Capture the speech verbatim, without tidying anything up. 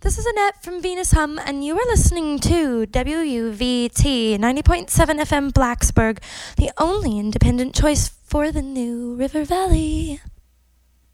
This is Annette from Venus Hum, and you are listening to W U V T ninety point seven F M Blacksburg, the only independent choice for the New River Valley.